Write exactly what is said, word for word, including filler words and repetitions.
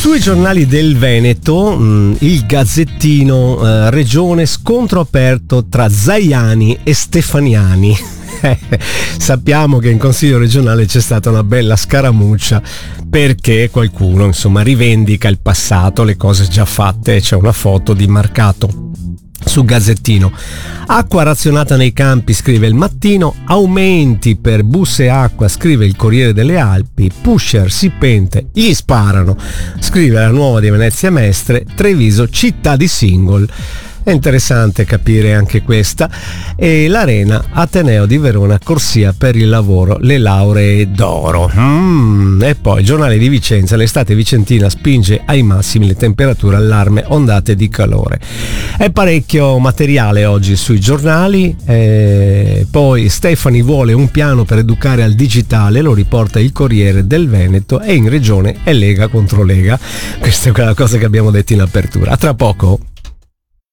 Sui giornali del Veneto, mh, il Gazzettino, eh, regione scontro aperto tra Zaiani e Stefaniani. Sappiamo che in Consiglio regionale c'è stata una bella scaramuccia perché qualcuno insomma rivendica il passato, le cose già fatte. C'è una foto di Marcato su Gazzettino. Acqua razionata nei campi, scrive il Mattino. Aumenti per bus e acqua, scrive il Corriere delle Alpi. Pusher si pente, gli sparano, scrive la Nuova di Venezia Mestre. Treviso, città di single. È interessante capire anche questa. E l'Arena, Ateneo di Verona, corsia per il lavoro, le lauree d'oro. Mm, e poi giornale di Vicenza, l'estate vicentina spinge ai massimi le temperature, allarme ondate di calore. È parecchio materiale oggi sui giornali. E poi Stefani vuole un piano per educare al digitale, lo riporta il Corriere del Veneto, e in regione è Lega contro Lega. Questa è quella cosa che abbiamo detto in apertura. A tra poco.